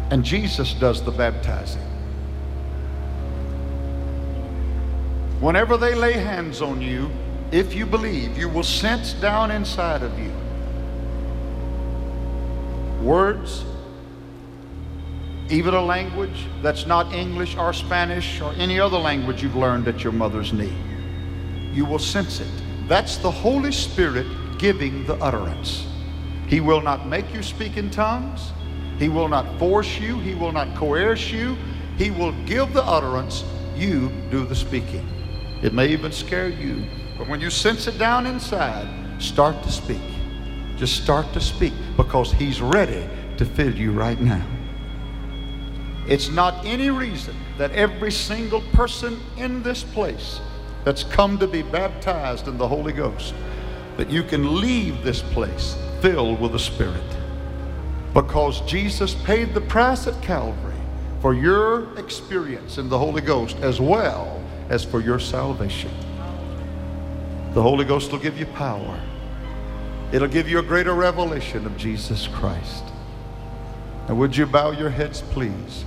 And Jesus does the baptizing. Whenever they lay hands on you, if you believe, you will sense down inside of you words, even a language that's not English or Spanish or any other language you've learned at your mother's knee. You will sense it. That's the Holy Spirit giving the utterance. He will not make you speak in tongues. He will not force you. He will not coerce you. He will give the utterance. You do the speaking. It may even scare you, but when you sense it down inside, start to speak. Just start to speak, because He's ready to fill you right now. It's not any reason that every single person in this place that's come to be baptized in the Holy Ghost, that you can leave this place filled with the Spirit. Because Jesus paid the price at Calvary for your experience in the Holy Ghost as well as for your salvation. The Holy Ghost will give you power. It'll give you a greater revelation of Jesus Christ. Now would you bow your heads, please?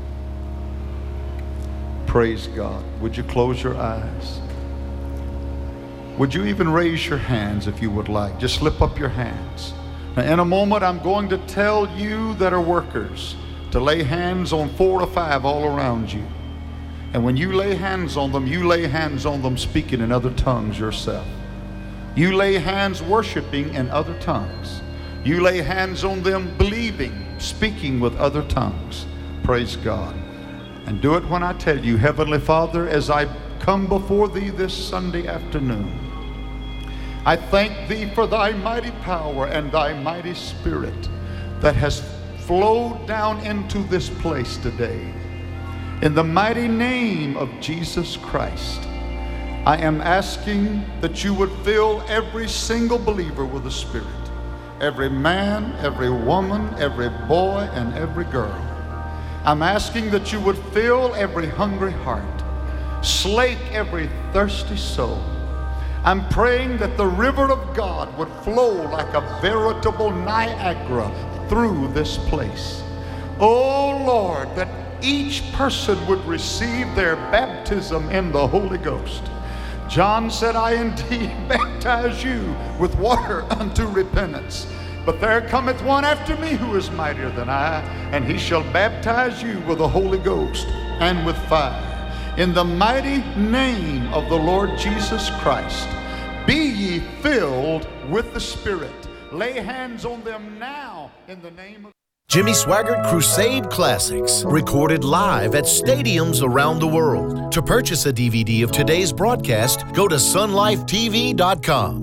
Praise God. Would you close your eyes? Would you even raise your hands if you would like? Just slip up your hands. Now in a moment I'm going to tell you that are workers to lay hands on 4 or 5 all around you. And when you lay hands on them, you lay hands on them speaking in other tongues yourself. You lay hands worshiping in other tongues. You lay hands on them believing, speaking with other tongues. Praise God. And do it when I tell you. Heavenly Father, as I come before Thee this Sunday afternoon, I thank Thee for Thy mighty power and Thy mighty Spirit that has flowed down into this place today. In the mighty name of Jesus Christ, I am asking that You would fill every single believer with the Spirit. Every man, every woman, every boy, and every girl. I'm asking that You would fill every hungry heart, slake every thirsty soul. I'm praying that the river of God would flow like a veritable Niagara through this place. Oh Lord, that each person would receive their baptism in the Holy Ghost. John said, I indeed baptize you with water unto repentance. But there cometh one after me who is mightier than I, and He shall baptize you with the Holy Ghost and with fire. In the mighty name of the Lord Jesus Christ, be ye filled with the Spirit. Lay hands on them now in the name of Jimmy Swaggart Crusade Classics, recorded live at stadiums around the world. To purchase a DVD of today's broadcast, go to sunlifetv.com.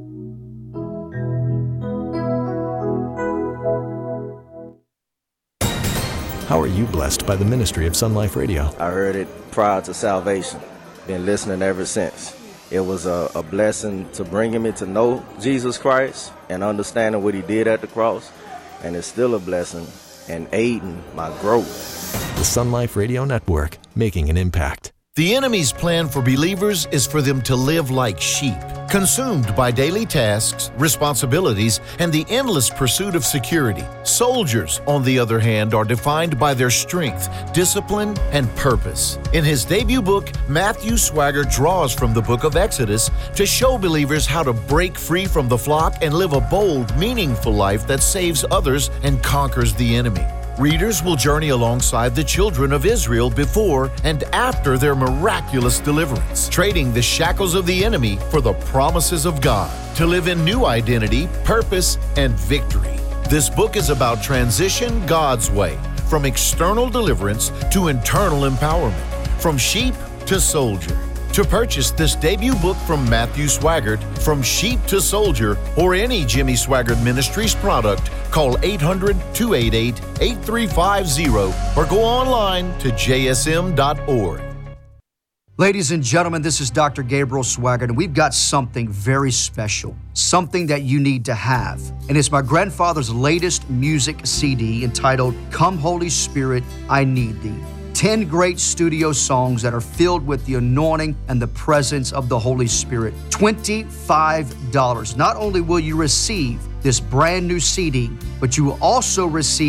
How are you blessed by the ministry of Sun Life Radio? I heard it prior to salvation. Been listening ever since. It was a blessing to bringing me to know Jesus Christ and understanding what He did at the cross. And it's still a blessing and aiding my growth. The Sun Life Radio Network, making an impact. The enemy's plan for believers is for them to live like sheep, consumed by daily tasks, responsibilities, and the endless pursuit of security. Soldiers, on the other hand, are defined by their strength, discipline, and purpose. In his debut book, Matthew Swaggart draws from the book of Exodus to show believers how to break free from the flock and live a bold, meaningful life that saves others and conquers the enemy. Readers will journey alongside the children of Israel before and after their miraculous deliverance, trading the shackles of the enemy for the promises of God, to live in new identity, purpose, and victory. This book is about transition God's way, from external deliverance to internal empowerment, from sheep to soldier. To purchase this debut book from Matthew Swaggart, From Sheep to Soldier, or any Jimmy Swaggart Ministries product, call 800-288-8350 or go online to jsm.org. Ladies and gentlemen, this is Dr. Gabriel Swaggart, and we've got something very special, something that you need to have. And it's my grandfather's latest music CD entitled, Come Holy Spirit, I Need Thee. 10 great studio songs that are filled with the anointing and the presence of the Holy Spirit. $25. Not only will you receive this brand new CD, but you will also receive